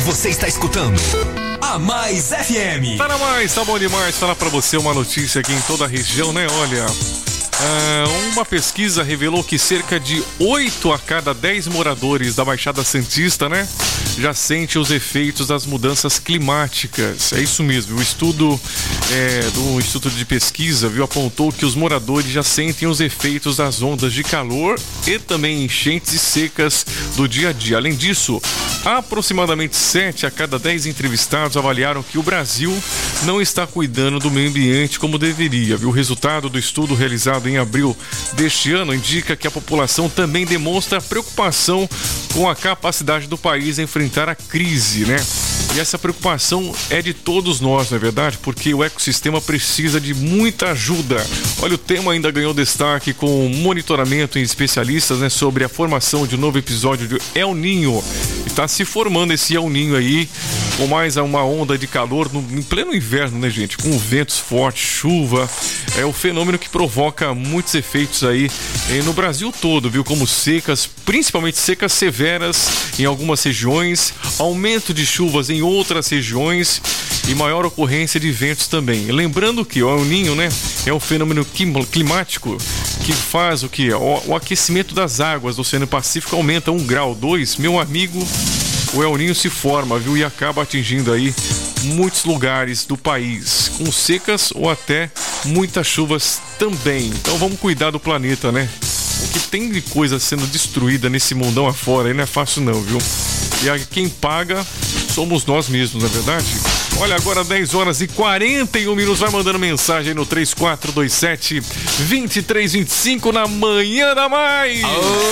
Você está escutando a Mais FM. Tá na Mais, tá bom demais falar pra você uma notícia aqui em toda a região, né? Olha, uma pesquisa revelou que cerca de 8 a cada 10 moradores da Baixada Santista, né, já sente os efeitos das mudanças climáticas. É isso mesmo, o estudo do Instituto de Pesquisa, apontou que os moradores já sentem os efeitos das ondas de calor e também enchentes e secas do dia a dia. Além disso, aproximadamente 7 a cada 10 entrevistados avaliaram que o Brasil não está cuidando do meio ambiente como deveria. O resultado do estudo realizado em abril deste ano indica que a população também demonstra preocupação com a capacidade do país em enfrentar a crise, né? E essa preocupação é de todos nós, não é verdade? Porque o ecossistema precisa de muita ajuda. Olha, o tema ainda ganhou destaque com monitoramento em especialistas, né, sobre a formação de um novo episódio de El Niño. Está se formando esse El Niño aí, com mais uma onda de calor em pleno inverno, né, gente? Com ventos fortes, chuva. É o fenômeno que provoca muitos efeitos aí no Brasil todo, como secas, principalmente secas severas em algumas regiões, aumento de chuvas em outras regiões e maior ocorrência de ventos também. Lembrando que o El Niño, né, é um fenômeno climático que faz o que? O aquecimento das águas do Oceano Pacífico aumenta 1 grau, 2, meu amigo, o El Niño se forma, e acaba atingindo aí muitos lugares do país, com secas ou até muitas chuvas também. Então vamos cuidar do planeta, né? O que tem de coisa sendo destruída nesse mundão afora aí não é fácil não, E aí quem paga somos nós mesmos, não é verdade? Olha, agora 10 horas e 41 minutos, vai mandando mensagem aí no 3427-2325 na Manhã da Mais.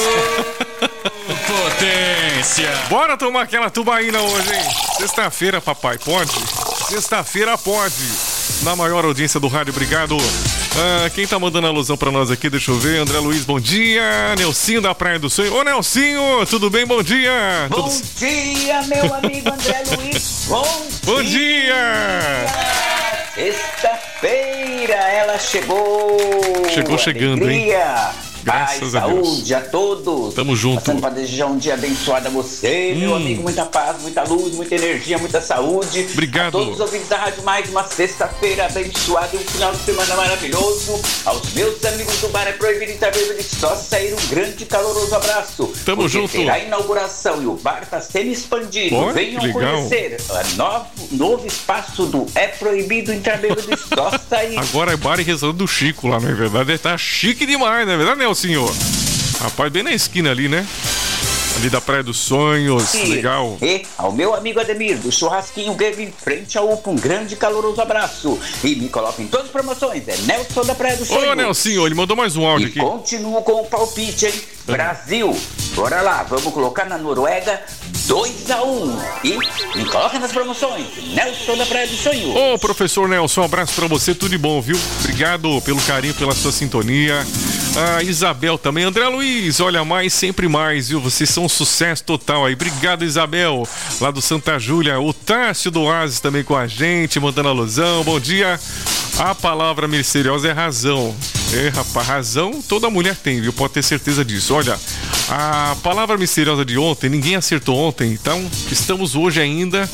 Potência! Bora tomar aquela tubaína hoje, hein? Sexta-feira, papai, pode? Sexta-feira pode. Na maior audiência do rádio, obrigado. Quem tá mandando alusão pra nós aqui, deixa eu ver. André Luiz, bom dia. Nelsinho da Praia do Sonho. Ô, Nelsinho, tudo bem? Bom dia. Bom dia, meu amigo André Luiz. Bom dia. Sexta-feira, ela chegou. Chegou chegando, alegria. Hein? Graças a Deus. Saúde a todos. Tamo junto. Passando para desejar um dia abençoado a você, meu amigo. Muita paz, muita luz, muita energia, muita saúde. Obrigado. A todos os ouvintes da rádio, mais uma sexta-feira abençoada e um final de semana maravilhoso. Aos meus amigos do Bar é Proibido e também de só sair um grande e caloroso abraço. Tamo junto. Terá a inauguração e o bar está sendo expandido. Olha, venham conhecer o novo espaço do É Proibido Intrabeiro de só sair. Agora é bar e restaurante do Chico lá, não é verdade? Tá chique demais, não é verdade, Nelson? Senhor, rapaz, bem na esquina ali, né? Ali da Praia dos Sonhos, legal. E ao meu amigo Ademir, do Churrasquinho Greve em frente ao UPA, um grande e caloroso abraço. E me coloca em todas as promoções, é Nelson da Praia dos Sonhos. Ô, Nelson, ele mandou mais um áudio aqui. Continuo com o palpite, hein? Brasil, bora lá, vamos colocar na Noruega 2-1. E me coloca nas promoções, Nelson da Praia dos Sonhos. Ô, professor Nelson, um abraço pra você, tudo de bom, viu? Obrigado pelo carinho, pela sua sintonia. A Isabel também. André Luiz, olha, mais, sempre mais, viu? Vocês são um sucesso total aí. Obrigado, Isabel, lá do Santa Júlia. O Tássio do Oasis também com a gente, mandando alusão. Bom dia. A palavra misteriosa é razão. Rapaz, razão toda mulher tem, viu? Pode ter certeza disso. Olha, a palavra misteriosa de ontem, ninguém acertou ontem, então estamos hoje ainda